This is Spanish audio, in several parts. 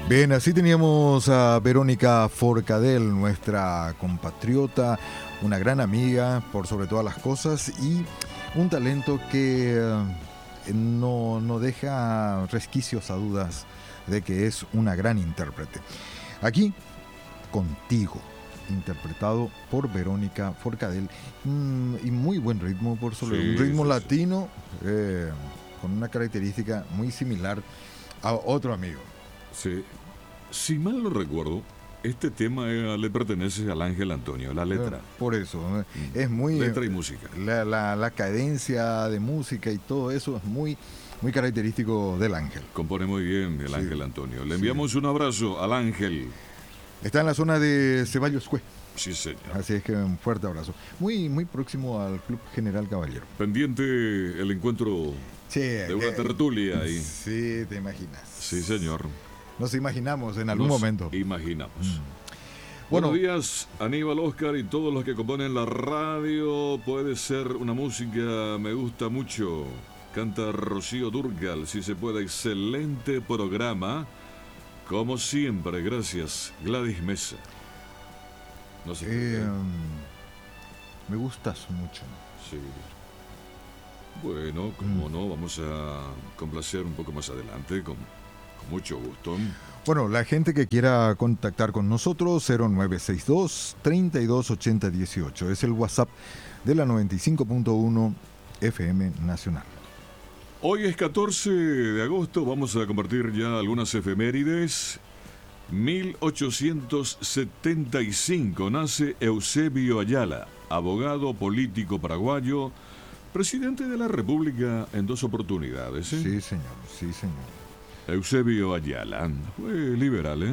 Bien, así teníamos a Verónica Forcadell, nuestra compatriota, una gran amiga por sobre todas las cosas y un talento que no deja resquicios a dudas de que es una gran intérprete. Aquí, Contigo, interpretado por Verónica Forcadell, y muy buen ritmo, por sobre un ritmo latino con una característica muy similar a otro amigo. Sí. Si mal no recuerdo, este tema le pertenece al Ángel Antonio, la letra. Por eso, es muy... Letra y música. La cadencia de música y todo eso es muy característico del Ángel. Compone muy bien el Ángel Antonio. Le enviamos un abrazo al Ángel. Está en la zona de Ceballos Cue. Sí, señor. Así es que un fuerte abrazo. Muy próximo al Club General Caballero. Pendiente el encuentro de una tertulia ahí. Sí, te imaginas. Sí, señor. Nos imaginamos en algún momento. Imaginamos. Buenos días, Aníbal, Oscar y todos los que componen la radio. Puede ser una música, me gusta mucho. Canta Rocío Dúrcal, si se puede. Excelente programa. Como siempre, gracias. Gladys Mesa. No sé. Me gustas mucho. Sí. Bueno, como no, vamos a complacer un poco más adelante con mucho gusto. Bueno, la gente que quiera contactar con nosotros, 0962-328018. Es el WhatsApp de la 95.1 FM Nacional. Hoy es 14 de agosto, vamos a compartir ya algunas efemérides. 1875 nace Eusebio Ayala, abogado político paraguayo, presidente de la República en 2 oportunidades. Sí, señor, sí, señor. Eusebio Ayala, fue liberal,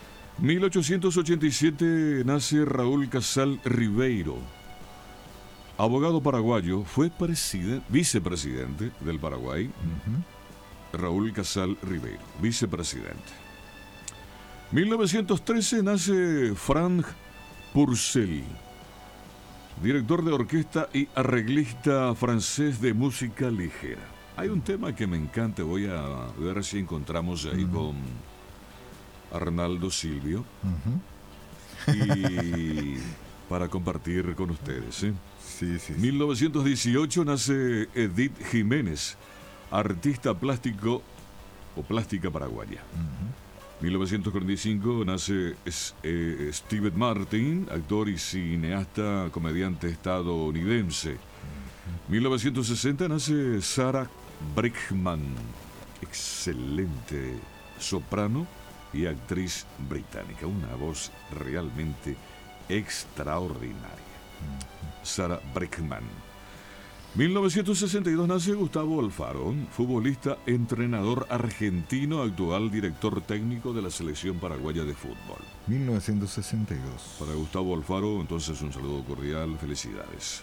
1887 nace Raúl Casal Ribeiro, abogado paraguayo, fue vicepresidente del Paraguay. Raúl Casal Ribeiro, vicepresidente. 1913 nace Frank Purcell, director de orquesta y arreglista francés de música ligera. Hay un tema que me encanta, voy a ver si encontramos ahí con Arnaldo Silvio y para compartir con ustedes. Sí. 1918 nace Edith Jiménez, artista plástico o plástica paraguaya. 1945 nace Steve Martin, actor y cineasta, comediante estadounidense. 1960 nace Sarah Brightman, excelente soprano y actriz británica, una voz realmente extraordinaria. Sarah Brightman. 1962 nace Gustavo Alfaro, futbolista, entrenador argentino, actual director técnico de la selección paraguaya de fútbol. 1962. Para Gustavo Alfaro, entonces un saludo cordial, felicidades.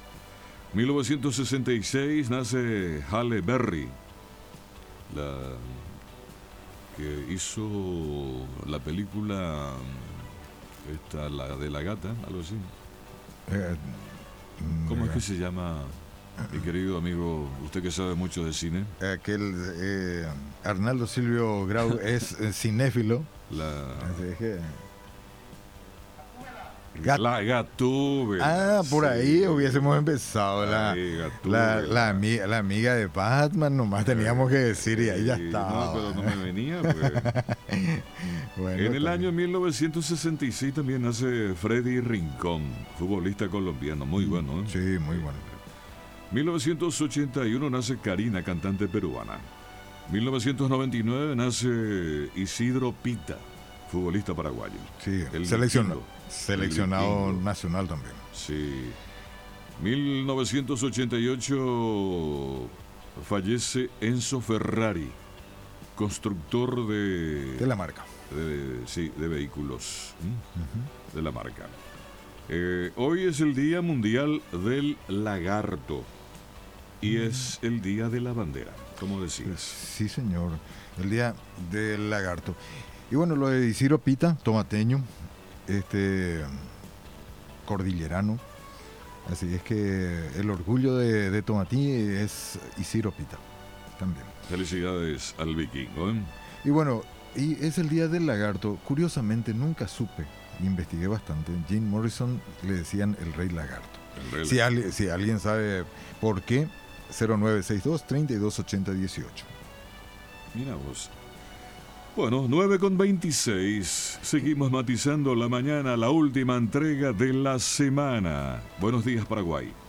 1966 nace Halle Berry, la que hizo la película la de la gata, algo así. ¿Cómo es que se llama, mi querido amigo, usted que sabe mucho de cine? Arnaldo Silvio Grau es cinéfilo. La Gatúbela. Por ahí hubiésemos empezado. La amiga de Batman, nomás teníamos que decir y ahí ya estaba. No, pero no me venía. Pues. Bueno, en el año 1966 también nace Freddy Rincón, futbolista colombiano, muy bueno. Sí, muy bueno. 1981 nace Karina, cantante peruana. 1999 nace Isidro Pita, futbolista paraguayo. Sí, seleccionado nacional también. Sí. 1988 fallece Enzo Ferrari, constructor de la marca. De vehículos. De la marca. Hoy es el Día Mundial del Lagarto y es el Día de la Bandera, como decías. Sí, señor, el Día del Lagarto. Y bueno, lo de Isidro Pita, tomateño, cordillerano. Así es que el orgullo de Tomatí es Isidro Pita también. Felicidades al vikingo. Y bueno, Y es el Día del Lagarto. Curiosamente, nunca supe, investigué bastante. Jim Morrison le decían el Rey Lagarto. Si alguien sabe por qué, 0962-3280-18. Mira vos. Bueno, 9:26. Seguimos matizando la mañana, la última entrega de la semana. Buenos días, Paraguay.